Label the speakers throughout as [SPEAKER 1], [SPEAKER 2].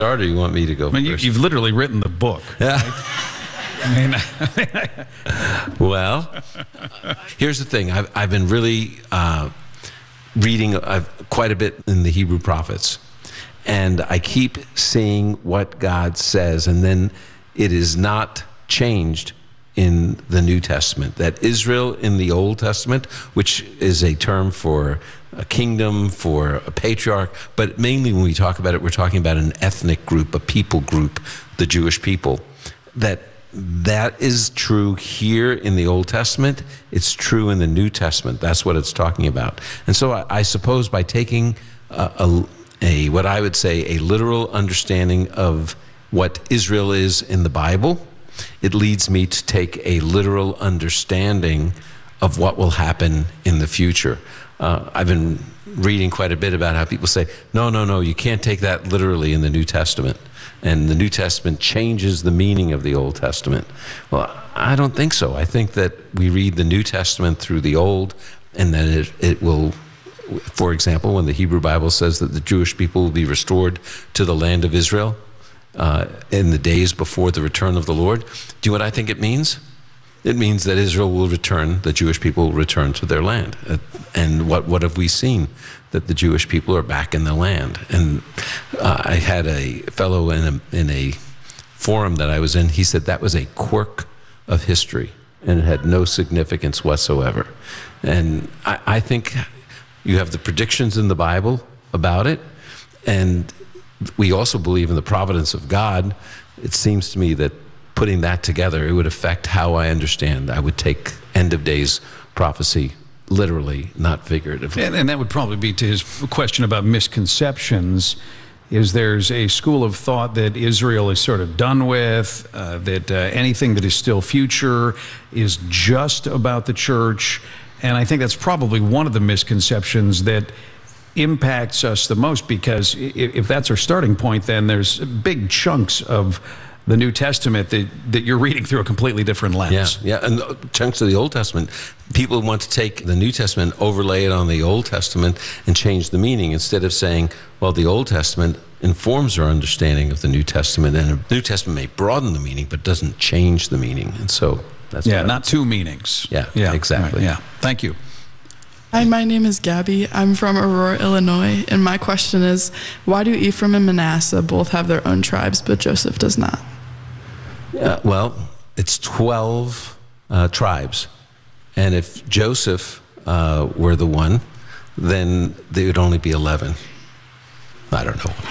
[SPEAKER 1] Or do you want me to go first?
[SPEAKER 2] You've literally written the book.
[SPEAKER 1] Yeah.
[SPEAKER 2] Right?
[SPEAKER 1] Well, here's the thing. I've been really reading quite a bit in the Hebrew prophets, and I keep seeing what God says, and then it is not changed in the New Testament. That Israel in the Old Testament, which is a term for a kingdom, for a patriarch, but mainly when we talk about it, we're talking about an ethnic group, a people group, the Jewish people. That is true here in the Old Testament. It's true in the New Testament. That's what it's talking about. And so I suppose by taking what I would say a literal understanding of what Israel is in the Bible, it leads me to take a literal understanding of what will happen in the future. I've been reading quite a bit about how people say, no, you can't take that literally in the New Testament. And the New Testament changes the meaning of the Old Testament. Well, I don't think so. I think that we read the New Testament through the Old, and then it will, for example, when the Hebrew Bible says that the Jewish people will be restored to the land of Israel in the days before the return of the Lord, do you know what I think it means? It means that Israel will return, the Jewish people will return to their land. And what have we seen? That the Jewish people are back in the land. And I had a fellow in a forum that I was in, he said that was a quirk of history, and it had no significance whatsoever. And I think you have the predictions in the Bible about it, and we also believe in the providence of God. It seems to me that putting that together, it would affect how I understand. I would take end of days prophecy literally, not figuratively.
[SPEAKER 2] And that would probably be to his question about misconceptions. Is there's a school of thought that Israel is sort of done with, that anything that is still future is just about the church. And I think that's probably one of the misconceptions that impacts us the most, because if that's our starting point, then there's big chunks of the New Testament that you're reading through a completely different lens.
[SPEAKER 1] Yeah, and chunks of the Old Testament. People want to take the New Testament, overlay it on the Old Testament, and change the meaning, instead of saying, well, the Old Testament informs our understanding of the New Testament, and the New Testament may broaden the meaning, but doesn't change the meaning. And so that's
[SPEAKER 2] not two meanings.
[SPEAKER 1] Yeah, exactly.
[SPEAKER 2] Right, yeah, thank you.
[SPEAKER 3] Hi, my name is Gabby. I'm from Aurora, Illinois, and my question is, why do Ephraim and Manasseh both have their own tribes, but Joseph does not?
[SPEAKER 1] Yeah, well, it's 12 tribes. And if Joseph were the one, then there would only be 11. I don't know.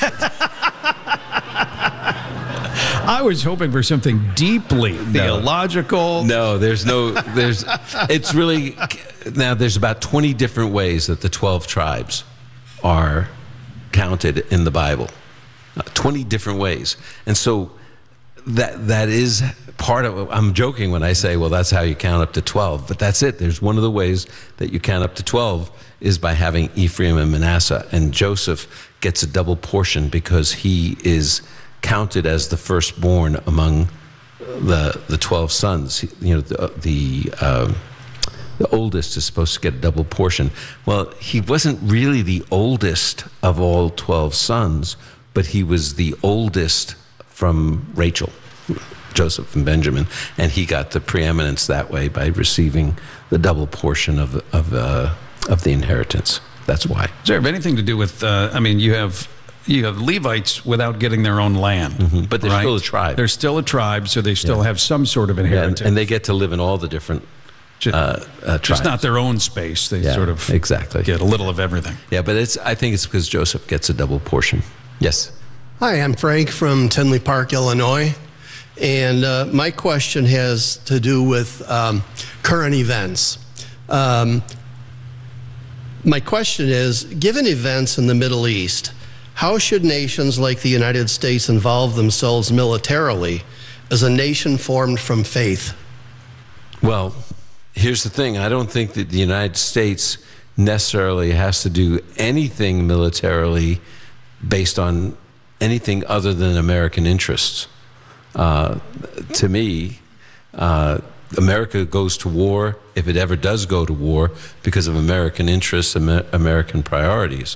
[SPEAKER 2] I was hoping for something deeply theological.
[SPEAKER 1] No, it's really, now there's about 20 different ways that the 12 tribes are counted in the Bible. 20 different ways. And so that is part of, I'm joking when I say, well, that's how you count up to 12, but that's it. There's one of the ways that you count up to 12 is by having Ephraim and Manasseh, and Joseph gets a double portion because he is counted as the firstborn among the 12 sons. You know, the oldest is supposed to get a double portion. Well, he wasn't really the oldest of all 12 sons, but he was the oldest from Rachel, Joseph and Benjamin, and he got the preeminence that way by receiving the double portion of the inheritance. That's why.
[SPEAKER 2] Does it have anything to do with? I mean, you have Levites without getting their own land,
[SPEAKER 1] but they're still a tribe.
[SPEAKER 2] They're still a tribe, so they still have some sort of inheritance,
[SPEAKER 1] and they get to live in all the different tribes.
[SPEAKER 2] Just not their own space. They sort of get a little of everything.
[SPEAKER 1] Yeah, but I think it's because Joseph gets a double portion. Yes.
[SPEAKER 4] Hi, I'm Frank from Tinley Park, Illinois, and my question has to do with current events. My question is, given events in the Middle East, how should nations like the United States involve themselves militarily as a nation formed from faith?
[SPEAKER 1] Well, here's the thing. I don't think that the United States necessarily has to do anything militarily based on anything other than American interests. To me, America goes to war, if it ever does go to war, because of American interests, American priorities.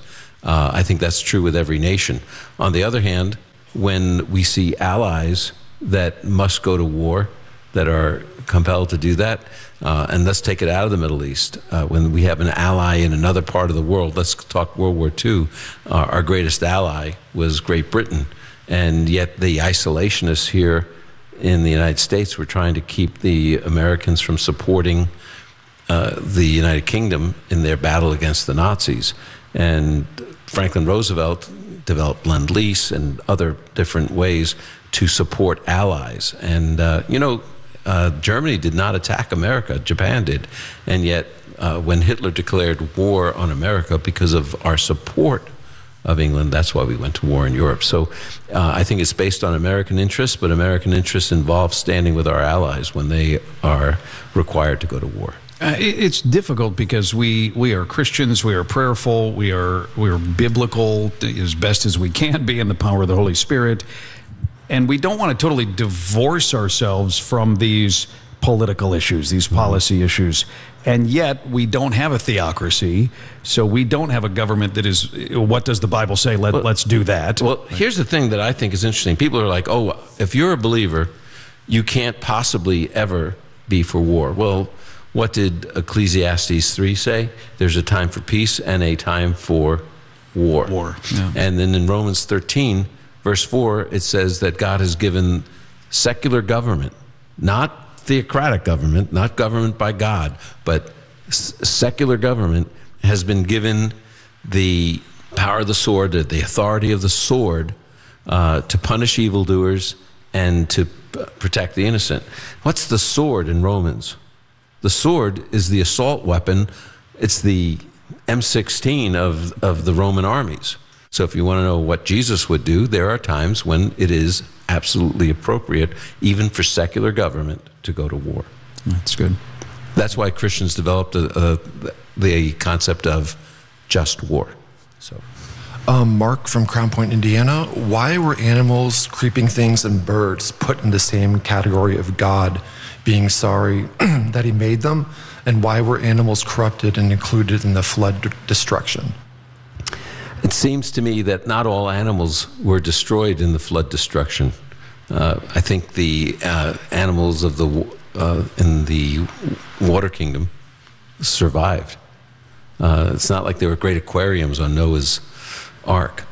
[SPEAKER 1] I think that's true with every nation. On the other hand, when we see allies that must go to war, that are compelled to do that, and let's take it out of the Middle East. When we have an ally in another part of the world, let's talk World War II, our greatest ally was Great Britain, and yet the isolationists here in the United States were trying to keep the Americans from supporting the United Kingdom in their battle against the Nazis. And Franklin Roosevelt developed Lend-Lease and other different ways to support allies. And, Germany did not attack America, Japan did. And yet, when Hitler declared war on America because of our support of England, that's why we went to war in Europe. So I think it's based on American interests, but American interests involve standing with our allies when they are required to go to war.
[SPEAKER 2] It's difficult because we are Christians, we are prayerful, we are biblical as best as we can be in the power of the Holy Spirit. And we don't want to totally divorce ourselves from these political issues, these policy issues. And yet we don't have a theocracy, so we don't have a government that is, what does the Bible say? Let's do that.
[SPEAKER 1] Well, here's the thing that I think is interesting. People are like, oh, if you're a believer, you can't possibly ever be for war. Well, what did Ecclesiastes 3 say? There's a time for peace and a time for war.
[SPEAKER 2] Yeah.
[SPEAKER 1] And then in Romans 13, verse 4, it says that God has given secular government, not theocratic government, not government by God, but secular government has been given the power of the sword, the authority of the sword, to punish evildoers and to protect the innocent. What's the sword in Romans? The sword is the assault weapon. It's the M16 of the Roman armies. So if you want to know what Jesus would do, there are times when it is absolutely appropriate, even for secular government, to go to war.
[SPEAKER 2] That's good.
[SPEAKER 1] That's why Christians developed the concept of just war. So,
[SPEAKER 5] Mark from Crown Point, Indiana. Why were animals, creeping things, and birds put in the same category of God being sorry that he made them? And why were animals corrupted and included in the flood destruction?
[SPEAKER 1] It seems to me that not all animals were destroyed in the flood destruction. I think the animals of in the water kingdom survived. It's not like there were great aquariums on Noah's Ark.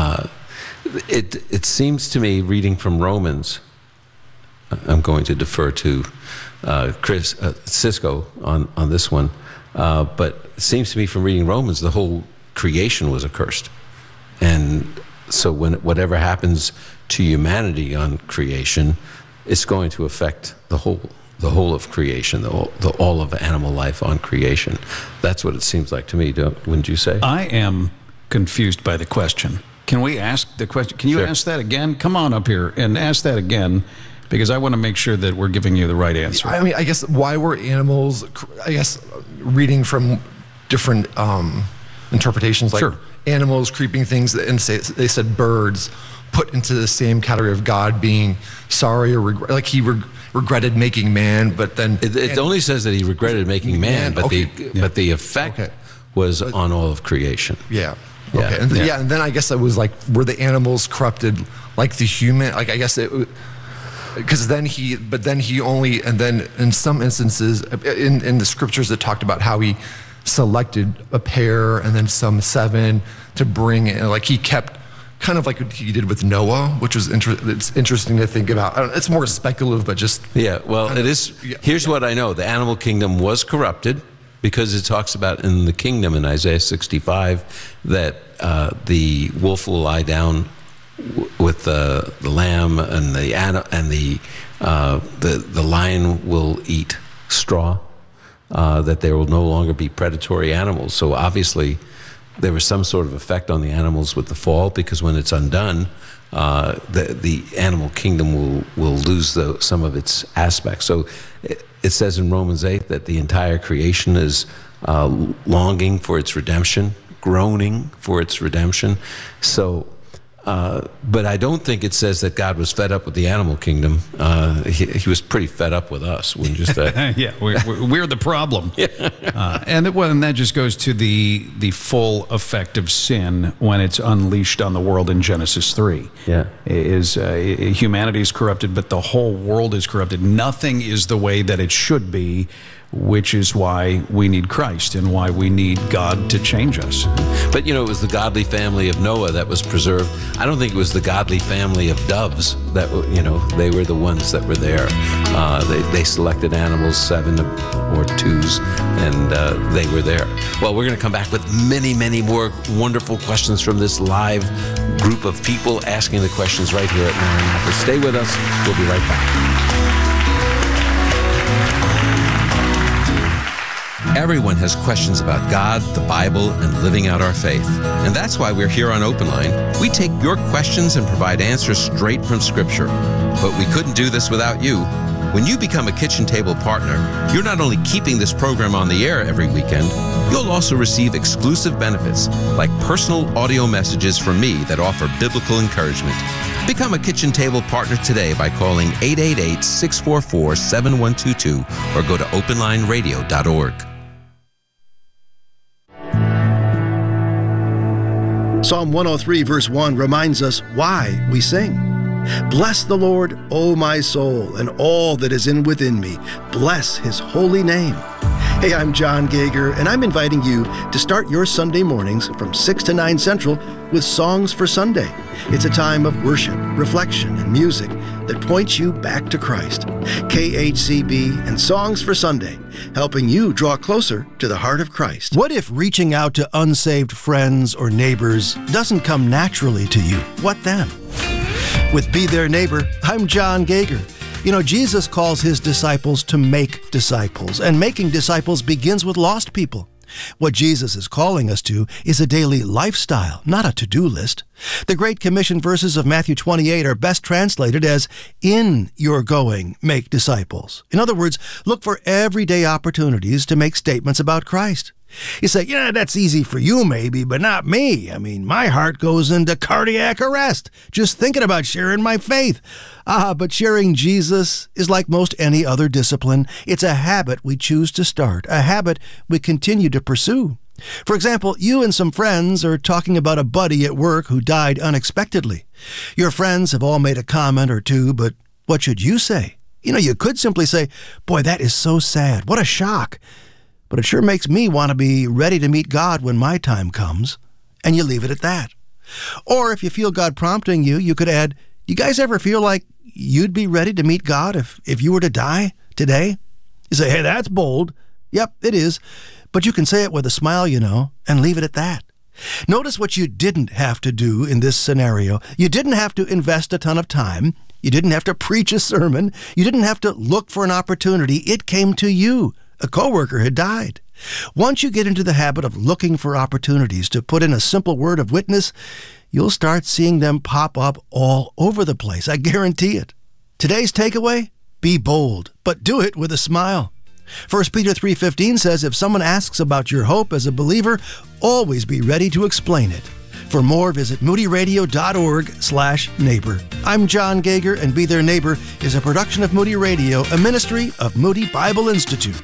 [SPEAKER 1] It seems to me, reading from Romans, I'm going to defer to Chris Cisco on this one, but it seems to me from reading Romans, the whole creation was accursed. And so whatever happens to humanity on creation, it's going to affect the whole of creation, all of animal life on creation. That's what it seems like to me, wouldn't you say?
[SPEAKER 2] I am confused by the question. Can we ask the question? Can you
[SPEAKER 1] Sure.
[SPEAKER 2] ask that again? Come on up here and ask that again, because I want to make sure that we're giving you the right answer.
[SPEAKER 5] I mean, I guess, why were animals, I guess, reading from different interpretations, like
[SPEAKER 2] Sure.
[SPEAKER 5] animals, creeping things, and they said birds, put into the same category of God being sorry or like he regretted making man, but then
[SPEAKER 1] It only says that he regretted making man, but
[SPEAKER 5] okay.
[SPEAKER 1] but the effect was on all of creation.
[SPEAKER 5] Yeah.
[SPEAKER 1] Yeah.
[SPEAKER 5] Okay. And
[SPEAKER 1] Yeah.
[SPEAKER 5] and then I guess I was like, were the animals corrupted like the human? Like, I guess because then he only, and then in some instances in the scriptures it talked about how he selected a pair and then some 7 to bring in, like he kept kind of like what he did with Noah, which was it's interesting to think about. I don't, it's more speculative, but just
[SPEAKER 1] Yeah, well, it is. Here's what I know. The animal kingdom was corrupted because it talks about in the kingdom in Isaiah 65 that the wolf will lie down with the lamb, and the lion will eat straw, that there will no longer be predatory animals. So obviously there was some sort of effect on the animals with the fall, because when it's undone, the animal kingdom will lose some of its aspects. So it says in Romans 8 that the entire creation is longing for its redemption, groaning for its redemption. So But I don't think it says that God was fed up with the animal kingdom. He was pretty fed up with us.
[SPEAKER 2] Yeah, we're the problem. And that just goes to the full effect of sin when it's unleashed on the world in Genesis 3.
[SPEAKER 1] Yeah.
[SPEAKER 2] Humanity is corrupted, but the whole world is corrupted. Nothing is the way that it should be, which is why we need Christ and why we need God to change us.
[SPEAKER 1] But, it was the godly family of Noah that was preserved. I don't think it was the godly family of doves that, they were the ones that were there. They selected animals, 7 or 2s, and they were there. Well, we're going to come back with many, many more wonderful questions from this live group of people asking the questions right here at Maranatha. Stay with us. We'll be right back. Everyone has questions about God, the Bible, and living out our faith. And that's why we're here on Open Line. We take your questions and provide answers straight from Scripture. But we couldn't do this without you. When you become a Kitchen Table partner, you're not only keeping this program on the air every weekend, you'll also receive exclusive benefits like personal audio messages from me that offer biblical encouragement. Become a Kitchen Table partner today by calling 888-644-7122 or go to openlineradio.org.
[SPEAKER 6] Psalm 103 verse 1 reminds us why we sing. Bless the Lord, O my soul, and all that is in within me. Bless his holy name. Hey, I'm John Gager, and I'm inviting you to start your Sunday mornings from 6 to 9 Central with Songs for Sunday. It's a time of worship, reflection, and music that points you back to Christ. KHCB and Songs for Sunday, helping you draw closer to the heart of Christ. What if reaching out to unsaved friends or neighbors doesn't come naturally to you? What then? With Be Their Neighbor, I'm John Gager. Jesus calls his disciples to make disciples, and making disciples begins with lost people. What Jesus is calling us to is a daily lifestyle, not a to-do list. The Great Commission verses of Matthew 28 are best translated as, "In your going, make disciples." In other words, look for everyday opportunities to make statements about Christ. You say, that's easy for you maybe, but not me. My heart goes into cardiac arrest just thinking about sharing my faith. But sharing Jesus is like most any other discipline. It's a habit we choose to start, a habit we continue to pursue. For example, you and some friends are talking about a buddy at work who died unexpectedly. Your friends have all made a comment or two, but what should you say? You could simply say, "Boy, that is so sad. What a shock. But it sure makes me want to be ready to meet God when my time comes." And you leave it at that. Or if you feel God prompting you, you could add, "You guys ever feel like you'd be ready to meet God if you were to die today?" You say, "Hey, that's bold." Yep, it is. But you can say it with a smile, and leave it at that. Notice what you didn't have to do in this scenario. You didn't have to invest a ton of time. You didn't have to preach a sermon. You didn't have to look for an opportunity. It came to you. A coworker had died. Once you get into the habit of looking for opportunities to put in a simple word of witness, you'll start seeing them pop up all over the place. I guarantee it. Today's takeaway? Be bold, but do it with a smile. 1 Peter 3:15 says, if someone asks about your hope as a believer, always be ready to explain it. For more, visit moodyradio.org/neighbor. I'm John Gager, and Be Their Neighbor is a production of Moody Radio, a ministry of Moody Bible Institute.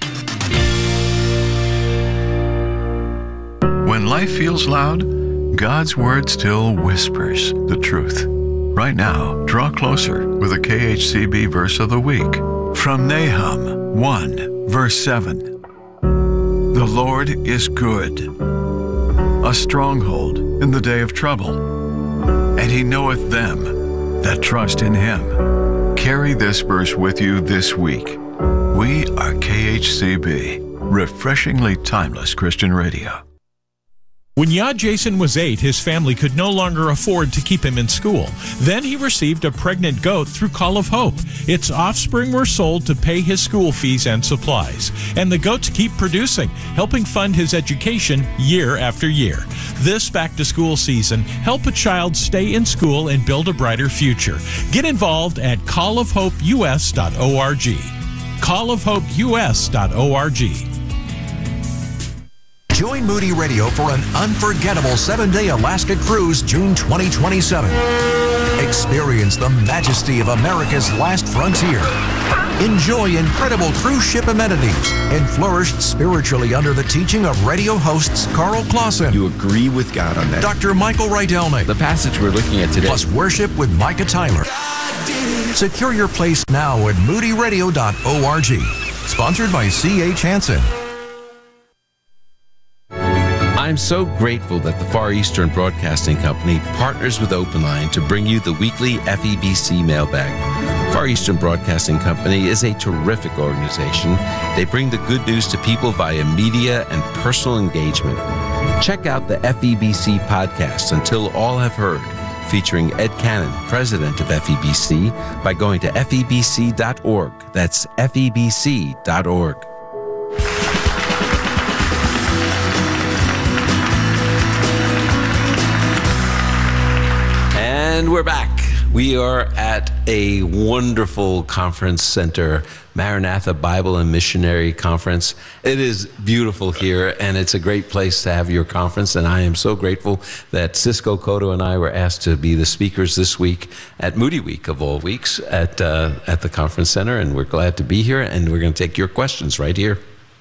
[SPEAKER 7] When life feels loud, God's Word still whispers the truth. Right now, draw closer with a KHCB verse of the week. From Nahum 1, verse 7. The Lord is good, a stronghold in the day of trouble, and he knoweth them that trust in him. Carry this verse with you this week. We are KHCB, refreshingly timeless Christian radio.
[SPEAKER 8] When Yad Jason was 8, his family could no longer afford to keep him in school. Then he received a pregnant goat through Call of Hope. Its offspring were sold to pay his school fees and supplies. And the goats keep producing, helping fund his education year after year. This back-to-school season, help a child stay in school and build a brighter future. Get involved at callofhopeus.org. callofhopeus.org.
[SPEAKER 9] Join Moody Radio for an unforgettable 7-day Alaska cruise June 2027. Experience the majesty of America's last frontier. Enjoy incredible cruise ship amenities and flourish spiritually under the teaching of radio hosts Carl Clausen.
[SPEAKER 10] You agree with God on that.
[SPEAKER 9] Dr. Michael Rydelnik.
[SPEAKER 10] The passage we're looking at today.
[SPEAKER 9] Plus worship with Micah Tyler. Secure your place now at moodyradio.org. Sponsored by C.H. Hansen.
[SPEAKER 1] I'm so grateful that the Far Eastern Broadcasting Company partners with Open Line to bring you the weekly FEBC mailbag. Far Eastern Broadcasting Company is a terrific organization. They bring the good news to people via media and personal engagement. Check out the FEBC podcast, Until All Have Heard, featuring Ed Cannon, president of FEBC, by going to febc.org. That's febc.org. And we're back. We are at a wonderful conference center, Maranatha Bible and Missionary Conference. It is beautiful here, and it's a great place to have your conference, and I am so grateful that Cisco Cotto and I were asked to be the speakers this week at Moody Week, of all weeks, at the conference center, and we're glad to be here, and we're going to take your questions right here.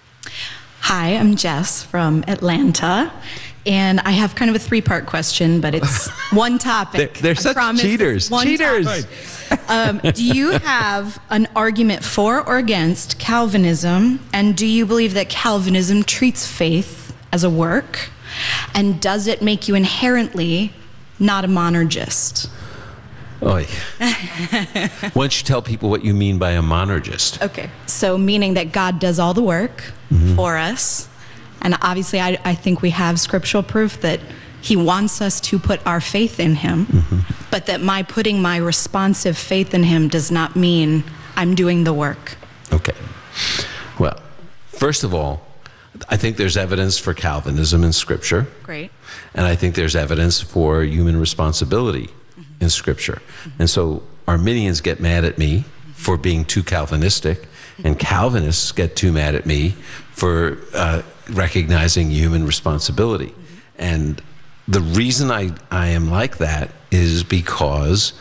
[SPEAKER 11] Hi, I'm Jess from Atlanta. And I have kind of a three-part question, but it's one topic.
[SPEAKER 1] They're such cheaters. Cheaters.
[SPEAKER 11] Do you have an argument for or against Calvinism? And do you believe that Calvinism treats faith as a work? And does it make you inherently not a monergist?
[SPEAKER 1] Oy. Why don't you tell people what you mean by a monergist?
[SPEAKER 11] Okay. So meaning that God does all the work for us. And obviously, I think we have scriptural proof that he wants us to put our faith in him, but that my putting my responsive faith in him does not mean I'm doing the work.
[SPEAKER 1] Okay. Well, first of all, I think there's evidence for Calvinism in Scripture.
[SPEAKER 11] Great.
[SPEAKER 1] And I think there's evidence for human responsibility in Scripture. And so Arminians get mad at me for being too Calvinistic, and Calvinists get too mad at me for recognizing human responsibility. And the reason I am like that is because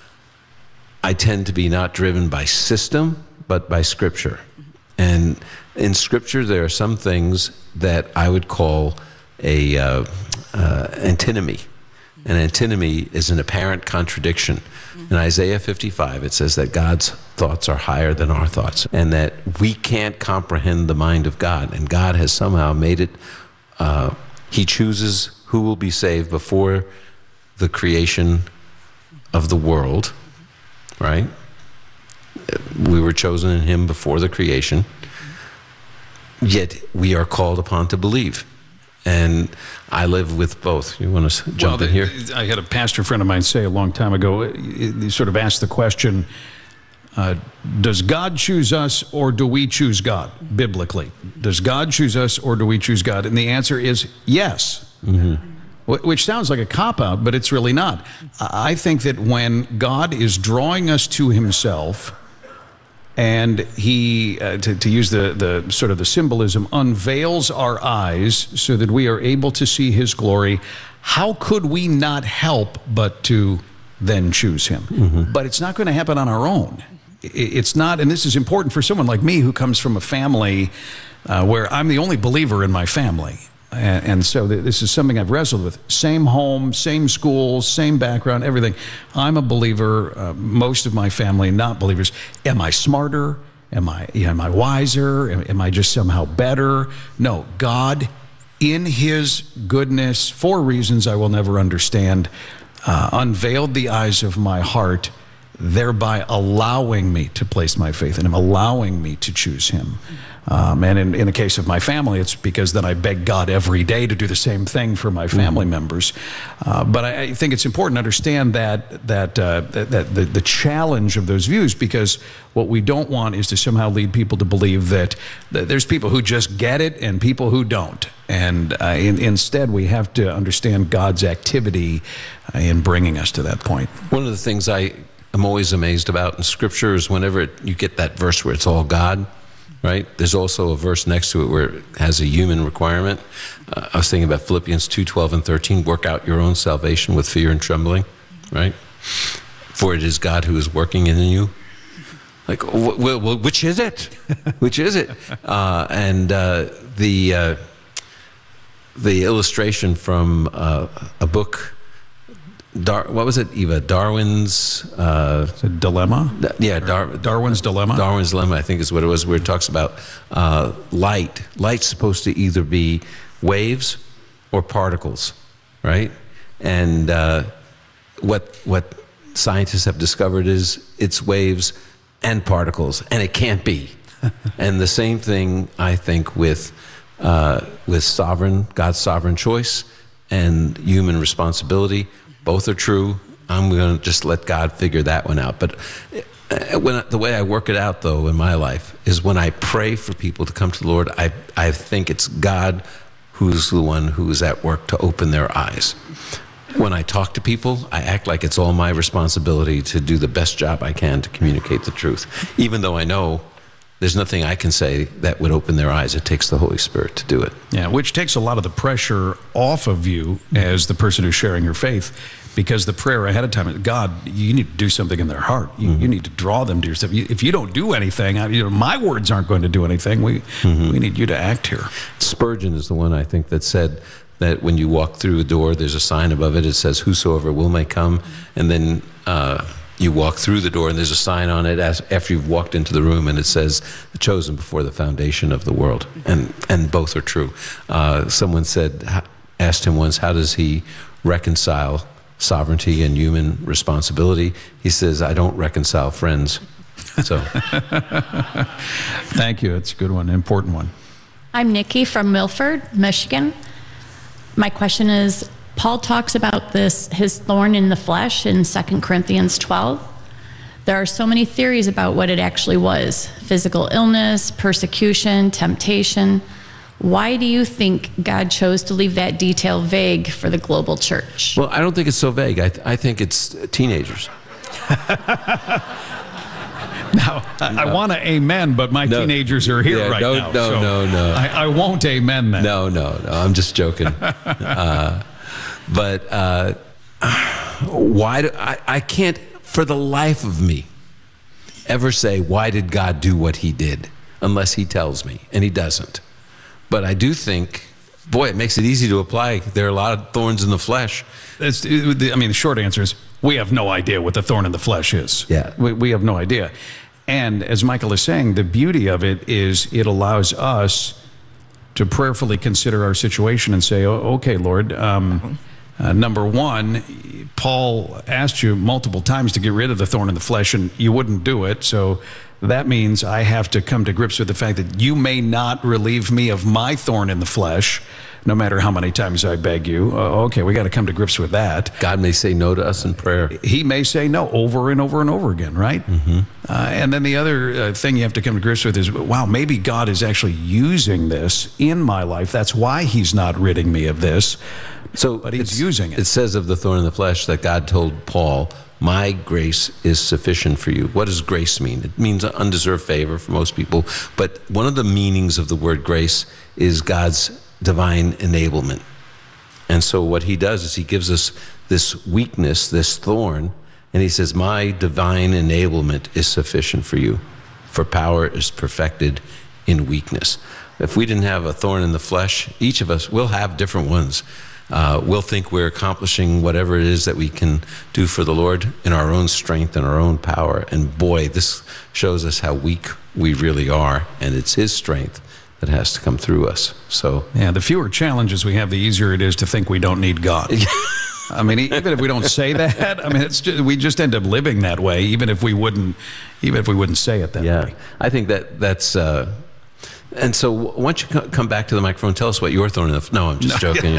[SPEAKER 1] I tend to be not driven by system, but by Scripture. And in Scripture, there are some things that I would call a antinomy. An antinomy is an apparent contradiction. In Isaiah 55, it says that God's thoughts are higher than our thoughts, and that we can't comprehend the mind of God. And God has somehow made it, he chooses who will be saved before the creation of the world, right? We were chosen in him before the creation, yet we are called upon to believe. And I live with both. You want to jump in here?
[SPEAKER 2] I had a pastor friend of mine say a long time ago, he sort of asked the question, does God choose us or do we choose God, biblically? Does God choose us or do we choose God? And the answer is yes. Which sounds like a cop-out, but it's really not. I think that when God is drawing us to himself, and he, to use the sort of the symbolism, unveils our eyes so that we are able to see his glory, how could we not help but to then choose him? But it's not going to happen on our own. It's not, and this is important for someone like me who comes from a family where I'm the only believer in my family. And so this is something I've wrestled with. Same home, same school, same background, everything. I'm a believer. Most of my family not believers. Am I smarter? Am I wiser? Am I just somehow better? No. God, in his goodness, for reasons I will never understand, unveiled the eyes of my heart, thereby allowing me to place my faith in him, allowing me to choose him. And in the case of my family, it's because then I beg God every day to do the same thing for my family members. But I think it's important to understand that the challenge of those views, because what we don't want is to somehow lead people to believe that there's people who just get it and people who don't. And instead, we have to understand God's activity in bringing us to that point.
[SPEAKER 1] One of the things I am always amazed about in Scripture is whenever you get that verse where it's all God, right? There's also a verse next to it where it has a human requirement. I was thinking about Philippians 2:12 and 13. Work out your own salvation with fear and trembling, right? For it is God who is working in you. Like, well, which is it? Which is it? The illustration from a book, what was it, Eva? Darwin's
[SPEAKER 2] Dilemma?
[SPEAKER 1] Yeah,
[SPEAKER 2] Darwin's Dilemma?
[SPEAKER 1] Darwin's Dilemma, I think is what it was, where it talks about light. Light's supposed to either be waves or particles, right? And what scientists have discovered is it's waves and particles, and it can't be. And the same thing, I think, with God's sovereign choice and human responsibility. Both are true. I'm going to just let God figure that one out. But the way I work it out, though, in my life is when I pray for people to come to the Lord, I think it's God who's the one who's at work to open their eyes. When I talk to people, I act like it's all my responsibility to do the best job I can to communicate the truth, even though I know there's nothing I can say that would open their eyes. It takes the Holy Spirit to do it.
[SPEAKER 2] Yeah, which takes a lot of the pressure off of you as the person who's sharing your faith, because the prayer ahead of time is, God, you need to do something in their heart. You need to draw them to yourself. If you don't do anything, my words aren't going to do anything. We need you to act here.
[SPEAKER 1] Spurgeon is the one, I think, that said that when you walk through a door, there's a sign above it. It says, whosoever will may come. And then you walk through the door and there's a sign on it after you've walked into the room, and it says, chosen before the foundation of the world. And both are true. Someone asked him once, how does he reconcile sovereignty and human responsibility? He says, I don't reconcile friends. So
[SPEAKER 2] thank you. It's a good one, an important one.
[SPEAKER 12] I'm Nikki from Milford, Michigan. My question is, Paul talks about his thorn in the flesh in 2 Corinthians 12. There are so many theories about what it actually was: physical illness, persecution, temptation. Why do you think God chose to leave that detail vague for the global church?
[SPEAKER 1] Well, I don't think it's so vague. I think it's teenagers.
[SPEAKER 2] Now, I want to amen, but my teenagers are here right now.
[SPEAKER 1] No.
[SPEAKER 2] I won't amen that.
[SPEAKER 1] No. I'm just joking. But why do I can't for the life of me ever say, why did God do what he did, unless he tells me, and he doesn't. But I do think, boy, it makes it easy to apply. There are a lot of thorns in the flesh.
[SPEAKER 2] The short answer is we have no idea what the thorn in the flesh is.
[SPEAKER 1] Yeah.
[SPEAKER 2] We have no idea. And as Michael is saying, the beauty of it is it allows us to prayerfully consider our situation and say, okay, Lord, number one, Paul asked you multiple times to get rid of the thorn in the flesh, and you wouldn't do it. So that means I have to come to grips with the fact that you may not relieve me of my thorn in the flesh, no matter how many times I beg you. Okay, we got to come to grips with that.
[SPEAKER 1] God may say no to us in prayer.
[SPEAKER 2] He may say no over and over and over again, right? And then the other thing you have to come to grips with is, wow, maybe God is actually using this in my life. That's why he's not ridding me of this. But he's using it.
[SPEAKER 1] It says of the thorn in the flesh that God told Paul, my grace is sufficient for you. What does grace mean? It means undeserved favor for most people. But one of the meanings of the word grace is God's divine enablement. And so what he does is he gives us this weakness, this thorn, and he says, my divine enablement is sufficient for you, for power is perfected in weakness. If we didn't have a thorn in the flesh, each of us will have different ones. We'll think we're accomplishing whatever it is that we can do for the Lord in our own strength and our own power. And boy, this shows us how weak we really are, and it's his strength that has to come through us. So
[SPEAKER 2] yeah, the fewer challenges we have, the easier it is to think we don't need God. I mean, even if we don't say that, I mean, we just end up living that way, even if we wouldn't say it that way.
[SPEAKER 1] I think that's. And so, once you come back to the microphone, tell us what your thorn in the. No, I'm just joking.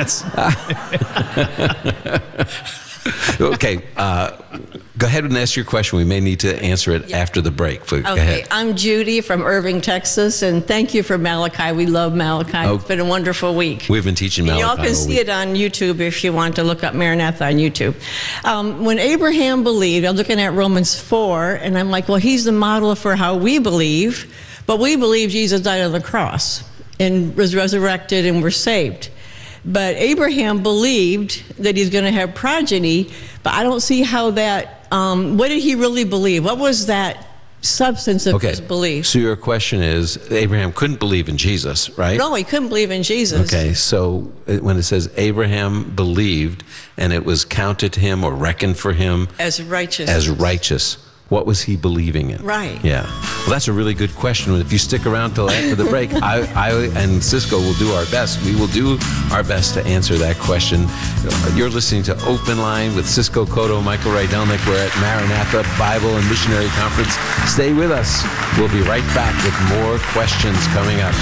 [SPEAKER 1] Okay, go ahead and ask your question. We may need to answer it after the break. But go ahead.
[SPEAKER 13] I'm Judy from Irving, Texas, and thank you for Malachi. We love Malachi. It's been a wonderful week.
[SPEAKER 1] We've been teaching Malachi.
[SPEAKER 13] Y'all can see it on YouTube if you want to look up Maranatha on YouTube. When Abraham believed, I'm looking at Romans 4, and I'm like, well, he's the model for how we believe. But we believe Jesus died on the cross and was resurrected and we're saved. But Abraham believed that he's going to have progeny, but I don't see how that, what did he really believe? What was that substance of his belief?
[SPEAKER 1] So your question is, Abraham couldn't believe in Jesus, right?
[SPEAKER 13] No, he couldn't believe in Jesus.
[SPEAKER 1] Okay, so when it says Abraham believed and it was counted to him or reckoned for him
[SPEAKER 13] As righteous.
[SPEAKER 1] What was he believing in?
[SPEAKER 13] Right.
[SPEAKER 1] Yeah. Well, that's a really good question. If you stick around till after the break, I and Cisco will do our best. We will do our best to answer that question. You're listening to Open Line with Cisco Cotto, Michael Rydelnik. We're at Maranatha Bible and Missionary Conference. Stay with us. We'll be right back with more questions coming up.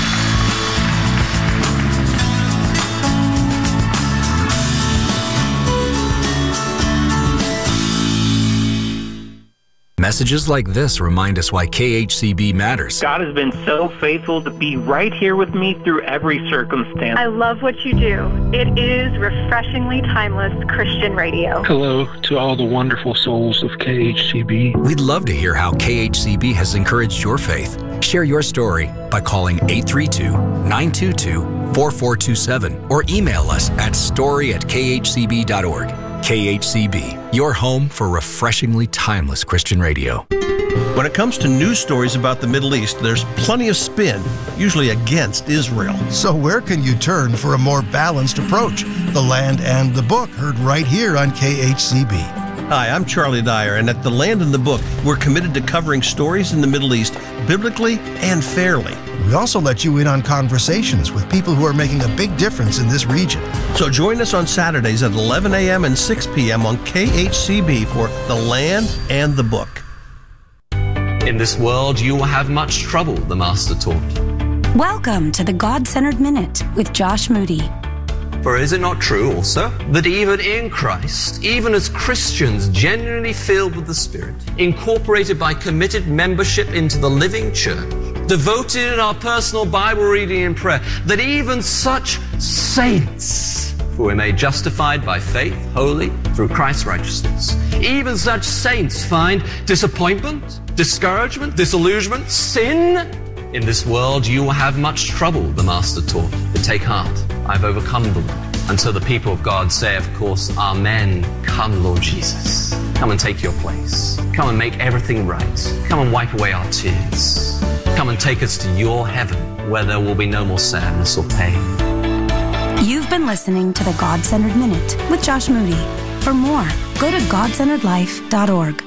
[SPEAKER 14] Messages like this remind us why KHCB matters.
[SPEAKER 15] God has been so faithful to be right here with me through every circumstance.
[SPEAKER 16] I love what you do. It is refreshingly timeless Christian radio.
[SPEAKER 17] Hello to all the wonderful souls of KHCB.
[SPEAKER 14] We'd love to hear how KHCB has encouraged your faith. Share your story by calling 832-922-4427 or email us at story@khcb.org. KHCB, your home for refreshingly timeless Christian radio.
[SPEAKER 18] When it comes to news stories about the Middle East, there's plenty of spin, usually against Israel.
[SPEAKER 6] So where can you turn for a more balanced approach? The Land and the Book, heard right here on KHCB.
[SPEAKER 18] Hi, I'm Charlie Dyer, and at The Land and the Book, we're committed to covering stories in the Middle East biblically and fairly.
[SPEAKER 6] We also let you in on conversations with people who are making a big difference in this region.
[SPEAKER 18] So join us on Saturdays at 11 a.m. and 6 p.m. on KHCB for The Land and the Book.
[SPEAKER 19] In this world, you will have much trouble, the Master taught.
[SPEAKER 20] Welcome to the God-Centered Minute with Josh Moody.
[SPEAKER 19] For is it not true also that even in Christ, even as Christians genuinely filled with the Spirit, incorporated by committed membership into the living church, devoted in our personal Bible reading and prayer, that even such saints, for we are made justified by faith, holy, through Christ's righteousness, even such saints find disappointment, discouragement, disillusionment, sin? In this world you will have much trouble, the Master taught. But take heart, I've overcome the world. And so the people of God say, of course, Amen. Come, Lord Jesus. Come and take your place. Come and make everything right. Come and wipe away our tears. Come and take us to your heaven, where there will be no more sadness or pain.
[SPEAKER 20] You've been listening to the God-Centered Minute with Josh Moody. For more, go to godcenteredlife.org.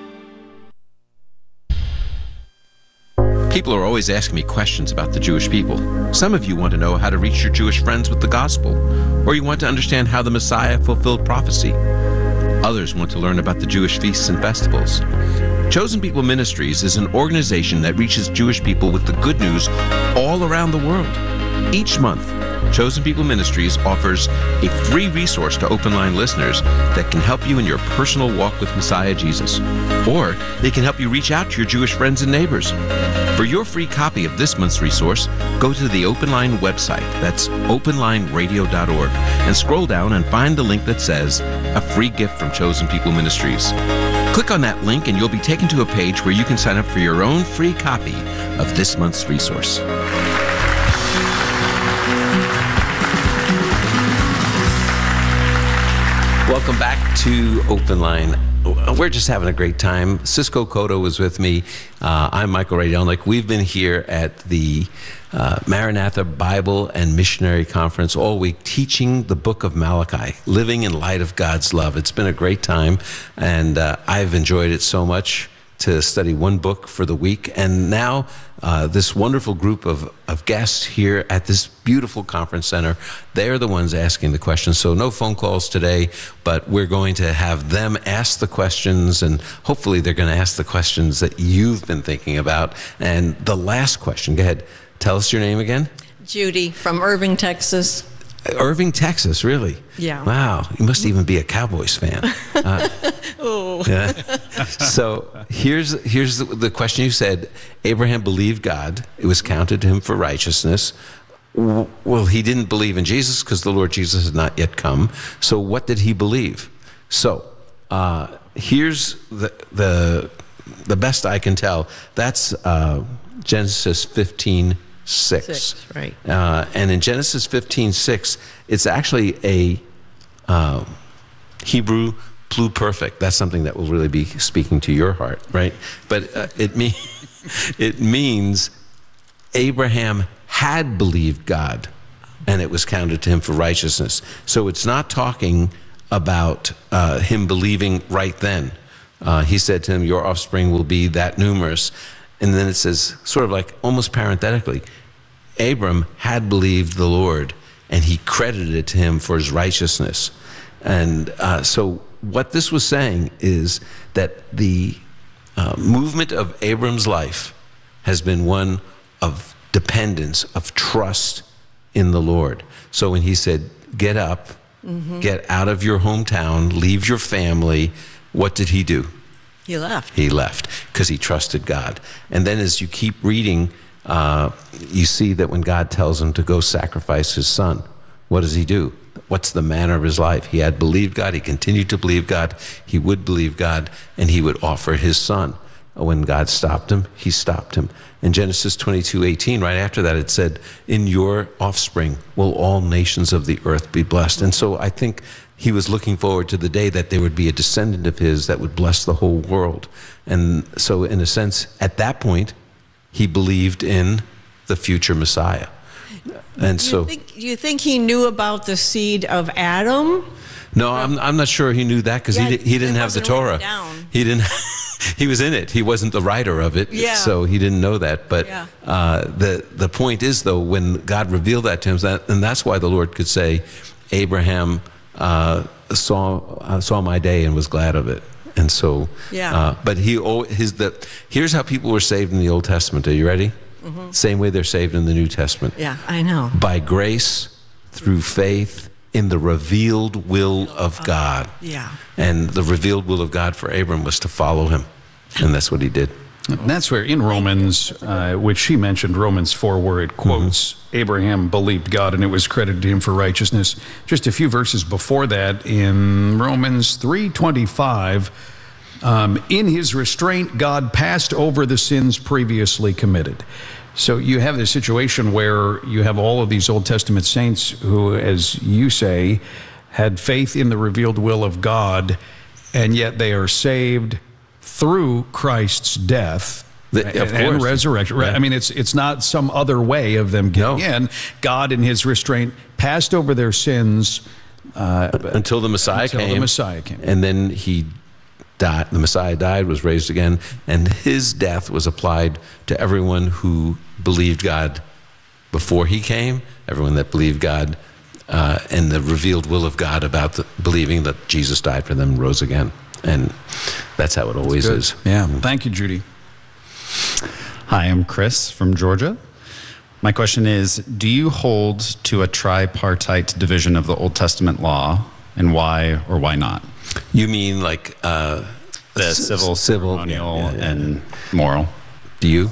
[SPEAKER 1] People are always asking me questions about the Jewish people. Some of you want to know how to reach your Jewish friends with the gospel, or you want to understand how the Messiah fulfilled prophecy. Others want to learn about the Jewish feasts and festivals. Chosen People Ministries is an organization that reaches Jewish people with the good news all around the world. Each month, Chosen People Ministries offers a free resource to Open Line listeners that can help you in your personal walk with Messiah Jesus. Or they can help you reach out to your Jewish friends and neighbors. For your free copy of this month's resource, go to the Open Line website, that's openlineradio.org, and scroll down and find the link that says, A Free Gift from Chosen People Ministries. Click on that link and you'll be taken to a page where you can sign up for your own free copy of this month's resource. Welcome back to Open Line. We're just having a great time. Cisco Cotto is with me. I'm Michael Rydelnik. We've been here at the Maranatha Bible and Missionary Conference all week teaching the book of Malachi, living in light of God's love. It's been a great time, and I've enjoyed it so much to study one book for the week. And now this wonderful group of guests here at this beautiful conference center, they're the ones asking the questions. So no phone calls today, but we're going to have them ask the questions, and hopefully they're going to ask the questions that you've been thinking about. And the last question, go ahead, tell us your name again.
[SPEAKER 13] Judy from Irving, Texas.
[SPEAKER 1] Irving, Texas, really?
[SPEAKER 13] Yeah.
[SPEAKER 1] Wow, you must even be a Cowboys fan.
[SPEAKER 13] Oh.
[SPEAKER 1] Yeah. So here's the question. You said Abraham believed God. It was counted to him for righteousness. Well, he didn't believe in Jesus because the Lord Jesus had not yet come. So what did he believe? So here's the best I can tell. That's Genesis 15:6.
[SPEAKER 13] Right.
[SPEAKER 1] And in Genesis 15:6, it's actually a Hebrew pluperfect. That's something that will really be speaking to your heart, right? But it means Abraham had believed God, and it was counted to him for righteousness. So it's not talking about him believing right then. He said to him, your offspring will be that numerous. And then it says, sort of like almost parenthetically, Abram had believed the Lord, and he credited it to him for his righteousness. And so what this was saying is that the movement of Abram's life has been one of dependence, of trust in the Lord. So when he said, get up, get out of your hometown, leave your family, what did he do?
[SPEAKER 13] He left.
[SPEAKER 1] He left because he trusted God. And then as you keep reading, you see that when God tells him to go sacrifice his son, what does he do? What's the manner of his life? He had believed God. He continued to believe God. He would believe God, and he would offer his son. When God stopped him, he stopped him. In Genesis 22:18, right after that, it said, in your offspring will all nations of the earth be blessed. And so I think he was looking forward to the day that there would be a descendant of his that would bless the whole world. And so in a sense, at that point, he believed in the future Messiah. And
[SPEAKER 13] do you think he knew about the seed of Adam?
[SPEAKER 1] No, I'm not sure he knew that because he didn't have the Torah. He didn't. He was in it. He wasn't the writer of it, so he didn't know that. But the point is, though, when God revealed that to him, and that's why the Lord could say, Abraham saw my day and was glad of it. And so, but here's how people were saved in the Old Testament. Are you ready? Same way they're saved in the New Testament.
[SPEAKER 13] Yeah, I know.
[SPEAKER 1] By grace, through faith, in the revealed will of God.
[SPEAKER 13] Yeah.
[SPEAKER 1] And the revealed will of God for Abram was to follow him. And that's what he did.
[SPEAKER 2] And that's where in Romans, which she mentioned, Romans 4, where it quotes, Abraham believed God and it was credited to him for righteousness. Just a few verses before that, in Romans 3:25, in his restraint, God passed over the sins previously committed. So you have this situation where you have all of these Old Testament saints who, as you say, had faith in the revealed will of God, and yet they are saved through Christ's death and resurrection. Right? I mean, it's not some other way of them getting in. God, in his restraint, passed over their sins
[SPEAKER 1] until the Messiah came. And then he died. The Messiah died, was raised again, and his death was applied to everyone who believed God before he came, everyone that believed God and the revealed will of God about believing that Jesus died for them and rose again. And that's how it always is.
[SPEAKER 2] Yeah. Thank you, Judy.
[SPEAKER 21] Hi, I'm Chris from Georgia. My question is, do you hold to a tripartite division of the Old Testament law, and why or why not?
[SPEAKER 1] You mean like
[SPEAKER 21] the civil, ceremonial, and moral?
[SPEAKER 1] Do you?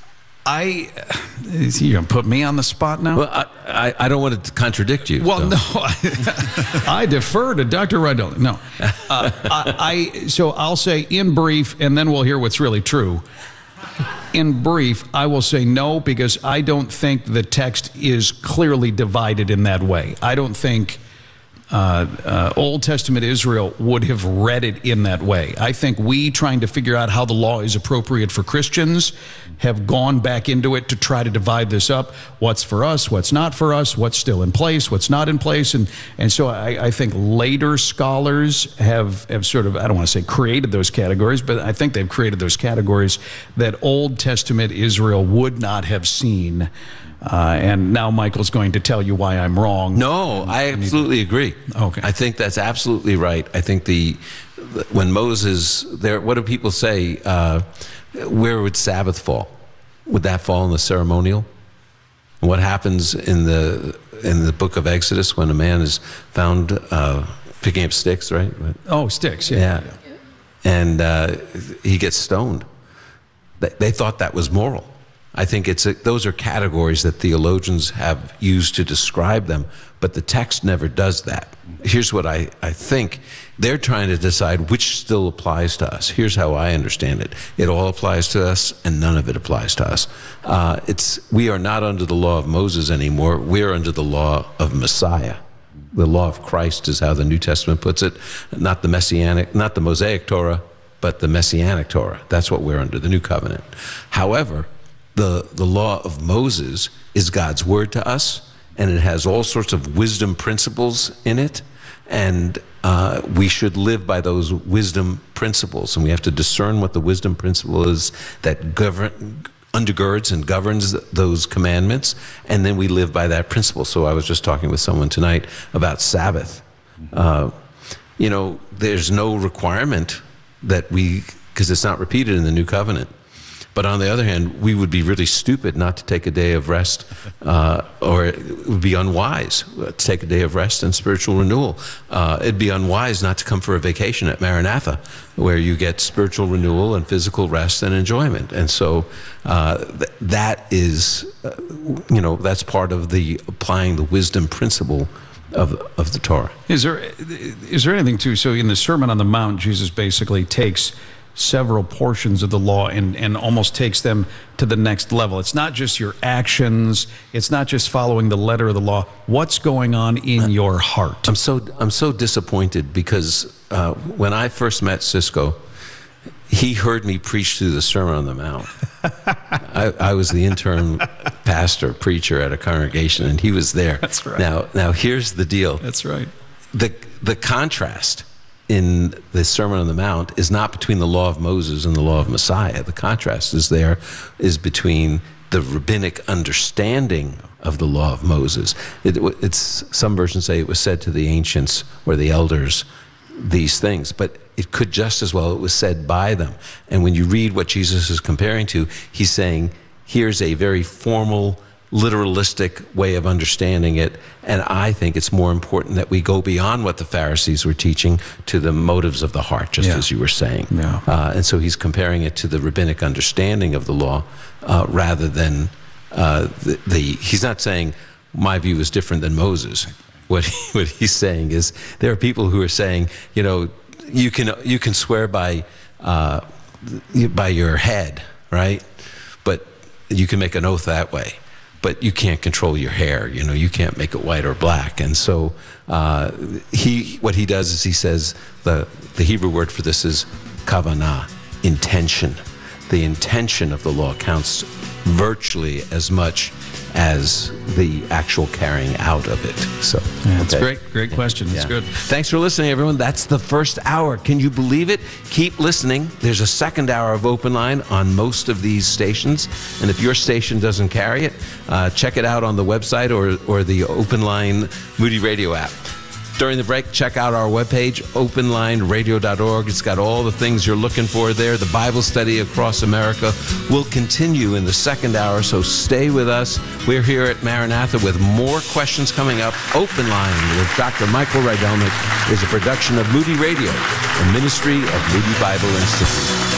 [SPEAKER 2] You're going to put me on the spot now?
[SPEAKER 1] Well, I don't want to contradict you.
[SPEAKER 2] Well, no. I defer to Dr. Rydell. No. So I'll say in brief, and then we'll hear what's really true. In brief, I will say no, because I don't think the text is clearly divided in that way. I don't think Old Testament Israel would have read it in that way. I think we, trying to figure out how the law is appropriate for Christians, have gone back into it to try to divide this up. What's for us, what's not for us, what's still in place, what's not in place. And so I think later scholars have sort of, I don't want to say created those categories, but I think they've created those categories that Old Testament Israel would not have seen. And now Michael's going to tell you why I'm wrong.
[SPEAKER 1] No, I absolutely agree.
[SPEAKER 2] Okay.
[SPEAKER 1] I think that's absolutely right. I think when Moses, what do people say? Where would Sabbath fall? Would that fall in the ceremonial? And what happens in the book of Exodus when a man is found picking up sticks, right?
[SPEAKER 2] Oh, sticks, yeah.
[SPEAKER 1] And he gets stoned. They thought that was moral. I think those are categories that theologians have used to describe them, but the text never does that. Here's what I think They're trying to decide which still applies to us. Here's how I understand it. It all applies to us, and none of it applies to us. We are not under the law of Moses anymore. We're under the law of Messiah. The law of Christ is how the New Testament puts it. Not the Mosaic Torah, but the Messianic Torah. That's what we're under, the New Covenant. However, the law of Moses is God's word to us, and it has all sorts of wisdom principles in it, and we should live by those wisdom principles, and we have to discern what the wisdom principle is that undergirds and governs those commandments, and then we live by that principle. So I was just talking with someone tonight about Sabbath. There's no requirement that because it's not repeated in the New Covenant. But on the other hand, we would be really stupid not to take a day of rest, or it would be unwise to take a day of rest and spiritual renewal. It'd be unwise not to come for a vacation at Maranatha, where you get spiritual renewal and physical rest and enjoyment. And so that is, that's part of the applying the wisdom principle of the Torah.
[SPEAKER 2] Is there anything too? So in the Sermon on the Mount, Jesus basically takes several portions of the law and almost takes them to the next level. It's not just your actions. It's not just following the letter of the law. What's going on in your heart?
[SPEAKER 1] I'm so disappointed because when I first met Cisco, he heard me preach through the Sermon on the Mount. I was the interim preacher at a congregation, and he was there.
[SPEAKER 2] That's right.
[SPEAKER 1] Now here's the deal.
[SPEAKER 2] That's right.
[SPEAKER 1] The contrast in the Sermon on the Mount is not between the law of Moses and the law of Messiah. The contrast is between the rabbinic understanding of the law of Moses. Some versions say it was said to the ancients or the elders these things, but it could just as well, it was said by them. And when you read what Jesus is comparing to, he's saying, here's a very formal, literalistic way of understanding it, and I think it's more important that we go beyond what the Pharisees were teaching to the motives of the heart, just as you were saying.
[SPEAKER 2] Yeah.
[SPEAKER 1] And so he's comparing it to the rabbinic understanding of the law, rather than he's not saying my view is different than Moses. What he's saying is there are people who are saying, you can swear by your head, right? But you can make an oath that way. But you can't control your hair. You can't make it white or black. And so what he does is he says the Hebrew word for this is kavanah, intention. The intention of the law counts virtually as much as the actual carrying out of it. So
[SPEAKER 2] that's great question. That's good.
[SPEAKER 1] Thanks for listening, everyone. That's the first hour. Can you believe it? Keep listening. There's a second hour of Open Line on most of these stations, and if your station doesn't carry it, check it out on the website or the Open Line Moody Radio app. During the break, check out our webpage, openlineradio.org. It's got all the things you're looking for there. The Bible study across America will continue in the second hour, so stay with us. We're here at Maranatha with more questions coming up. Open Line with Dr. Michael Rydelnik is a production of Moody Radio, a ministry of Moody Bible Institute.